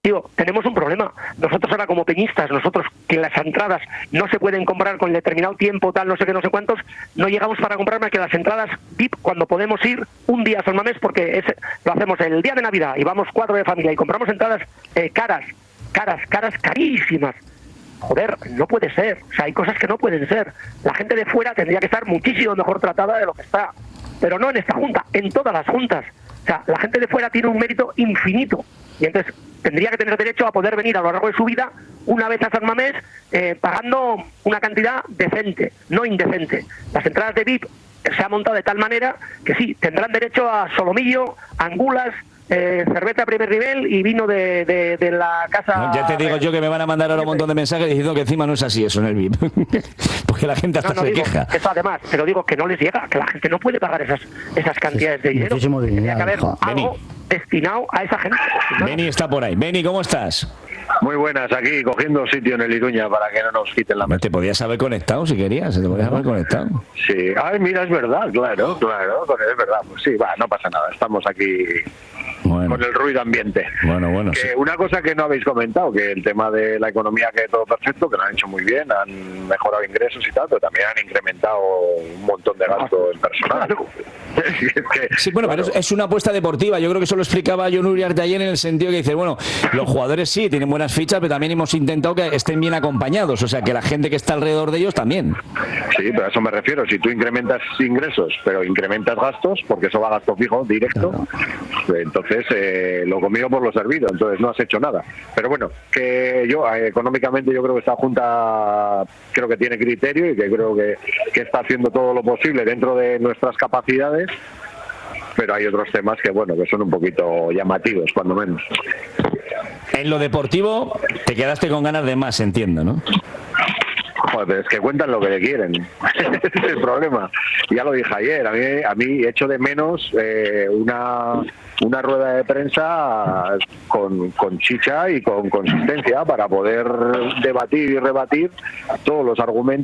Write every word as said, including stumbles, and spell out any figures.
Tío, tenemos un problema. Nosotros ahora como peñistas, nosotros que las entradas no se pueden comprar con determinado tiempo, tal, no sé qué, no sé cuántos, no llegamos para comprar más que las entradas V I P cuando podemos ir un día a San Mamés, porque es, lo hacemos el día de Navidad y vamos cuatro de familia y compramos entradas eh, caras, caras, caras, carísimas. Joder, no puede ser. O sea, hay cosas que no pueden ser. La gente de fuera tendría que estar muchísimo mejor tratada de lo que está. Pero no en esta junta, en todas las juntas. O sea, la gente de fuera tiene un mérito infinito. Y entonces tendría que tener derecho a poder venir a lo largo de su vida una vez a San Mamés eh, pagando una cantidad decente, no indecente. Las entradas de V I P se ha montado de tal manera que sí, tendrán derecho a solomillo, angulas, eh, cerveza a primer nivel y vino de, de, de la casa... No, ya te digo yo que me van a mandar ahora un montón de mensajes diciendo que encima no es así eso en el V I P. Porque la gente hasta no, no, se digo, queja. Eso además, pero digo que no les llega, que la gente no puede pagar esas esas cantidades de dinero. Muchísimo dinero. Tendría que haber Benny. algo destinado a esa gente. Destinado. Benny está por ahí. Benny, ¿cómo estás? Muy buenas, aquí cogiendo sitio en el Iruña para que no nos quiten la mesa. Te podías haber conectado si querías, te podías haber conectado. Sí, ay, mira, es verdad, claro, claro, es verdad. Pues sí, va, no pasa nada, estamos aquí bueno. con el ruido ambiente. Bueno, bueno. Que Sí. una cosa que no habéis comentado, que el tema de la economía, que todo perfecto, que lo han hecho muy bien, han mejorado ingresos y tal, pero también han incrementado un montón de gasto en personal. Es que, Sí, bueno, claro. pero es, es una apuesta deportiva. Yo creo que eso lo explicaba John Uriarte ayer en el sentido que dice, bueno, los jugadores sí tienen buenas fichas, pero también hemos intentado que estén bien acompañados, o sea, que la gente que está alrededor de ellos también. Sí, pero a eso me refiero. Si tú incrementas ingresos, pero incrementas gastos, porque eso va a gasto fijo, directo, claro. Entonces eh, lo comido por lo servido, entonces no has hecho nada. Pero bueno, que yo eh, económicamente yo creo que esta Junta creo que tiene criterio y que creo que, que está haciendo todo lo posible dentro de nuestras capacidades, pero hay otros temas que bueno, que son un poquito llamativos, cuando menos. En lo deportivo te quedaste con ganas de más, entiendo, ¿no? Joder, es que cuentan lo que le quieren. Ese es el problema. Ya lo dije ayer, a mí, a mí echo de menos eh, una, una rueda de prensa con, con chicha y con consistencia para poder debatir y rebatir todos los argumentos